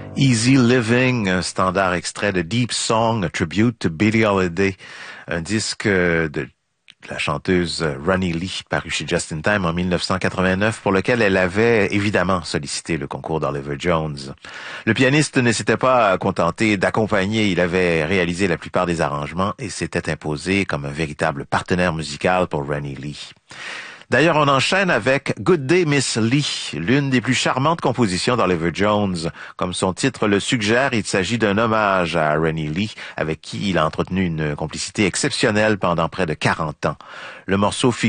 Easy Living, un standard extrait de Deep Song, a tribute to Billie Holiday, un disque de la chanteuse Ronnie Lee, paru chez Just in Time en 1989, pour lequel elle avait évidemment sollicité le concours d'Oliver Jones. Le pianiste ne s'était pas contenté d'accompagner, il avait réalisé la plupart des arrangements et s'était imposé comme un véritable partenaire musical pour Ronnie Lee. D'ailleurs, on enchaîne avec Good Day Miss Lee, l'une des plus charmantes compositions d'Oliver Jones. Comme son titre le suggère, il s'agit d'un hommage à Ronnie Lee, avec qui il a entretenu une complicité exceptionnelle pendant près de 40 ans. Le morceau